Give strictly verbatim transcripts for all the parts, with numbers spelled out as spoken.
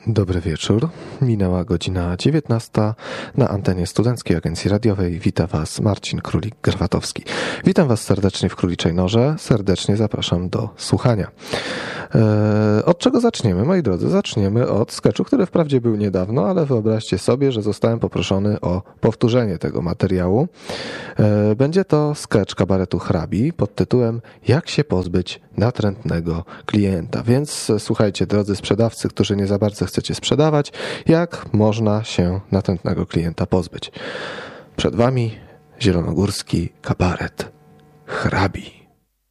Dobry wieczór. Minęła godzina dziewiętnasta. Na antenie Studenckiej Agencji Radiowej wita Was Marcin Królik-Grwatowski. Witam Was serdecznie w Króliczej Norze. Serdecznie zapraszam do słuchania. Eee, od czego zaczniemy, moi drodzy? Zaczniemy od sketchu, który wprawdzie był niedawno, ale wyobraźcie sobie, że zostałem poproszony o powtórzenie tego materiału. Eee, będzie to sketch kabaretu Hrabi pod tytułem Jak się pozbyć natrętnego klienta. Więc słuchajcie, drodzy sprzedawcy, którzy nie za bardzo chcecie sprzedawać, jak można się natrętnego klienta pozbyć. Przed Wami zielonogórski kabaret Hrabi.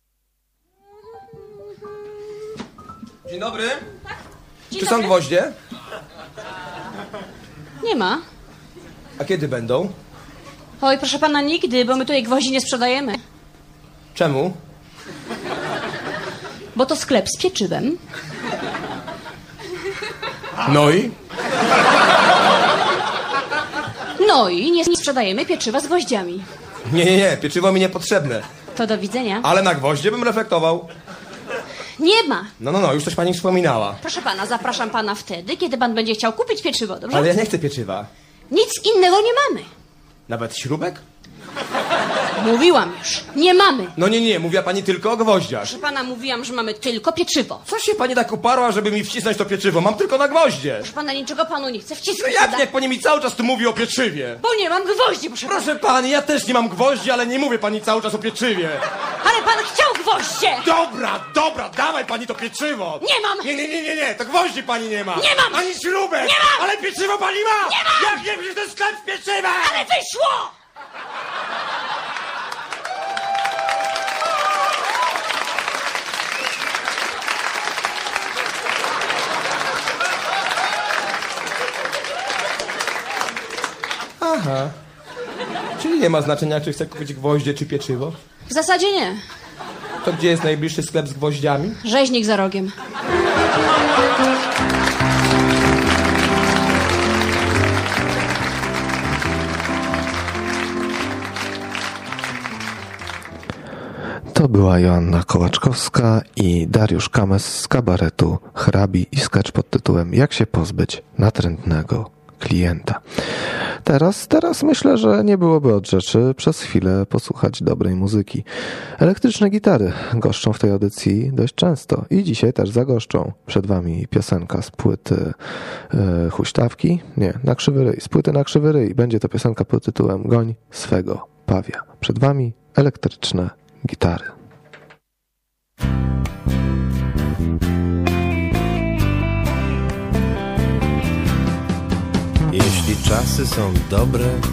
Dzień dobry. Dzień Czy dobry. są gwoździe? Nie ma. A kiedy będą? Oj, proszę pana, nigdy, bo my tutaj gwoździ nie sprzedajemy. Czemu? Bo to sklep z pieczywem. No i? No i nie sprzedajemy pieczywa z gwoździami. Nie, nie, nie, pieczywo mi niepotrzebne. To do widzenia. Ale na gwoździe bym reflektował. Nie ma. No, no, no, już coś pani wspominała. Proszę pana, zapraszam pana wtedy, kiedy pan będzie chciał kupić pieczywo, dobrze? Ale ja nie chcę pieczywa. Nic innego nie mamy. Nawet śrubek? Mówiłam już. Nie mamy. No nie, nie, mówiła pani tylko o gwoździach. Proszę pana, mówiłam, że mamy tylko pieczywo. Co się pani tak uparła, żeby mi wcisnąć to pieczywo? Mam tylko na gwoździe. Proszę pana, niczego panu nie chcę No wciskać. jak, prawda? jak pani mi cały czas tu mówi o pieczywie? Bo nie mam gwoździ, proszę pana. Proszę pani, ja też nie mam gwoździ, ale nie mówię pani cały czas o pieczywie. Ale pan chciał gwoździe. Dobra, dobra, dawaj pani to pieczywo. Nie mam. Nie, nie, nie, nie, nie, to gwoździ pani nie ma. Nie mam. Ani śrubek. Nie mam. Ale pieczywo pani ma. Nie mam. Jak nie, przecież to jest sklep z pieczywem. Ale wyszło! Aha. Czyli nie ma znaczenia, czy chcę kupić gwoździe, czy pieczywo? W zasadzie nie. To gdzie jest najbliższy sklep z gwoździami? Rzeźnik za rogiem. To była Joanna Kołaczkowska i Dariusz Kames z kabaretu Hrabi i sketch pod tytułem Jak się pozbyć natrętnego klienta. Teraz, teraz myślę, że nie byłoby od rzeczy przez chwilę posłuchać dobrej muzyki. Elektryczne gitary goszczą w tej audycji dość często i dzisiaj też zagoszczą. Przed Wami piosenka z płyty e, Huśtawki, nie, na krzywy ryj, z płyty na krzywy ryj. Będzie to piosenka pod tytułem Goń swego pawia. Przed Wami elektryczne gitary. Jeśli czasy są dobre,